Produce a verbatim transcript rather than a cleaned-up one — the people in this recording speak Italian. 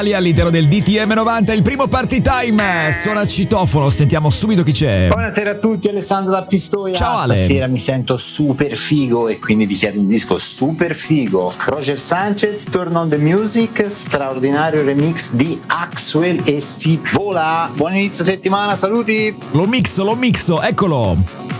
All'interno del D T M novanta, il primo party time. Suona citofono, sentiamo subito chi c'è. Buonasera a tutti, Alessandro da Pistoia. Ciao Ale. Stasera mi sento super figo e quindi vi chiedo un disco super figo. Roger Sanchez, Turn on the Music, straordinario remix di Axwell e si vola. Buon inizio settimana, saluti. Lo mixo, lo mixo, eccolo.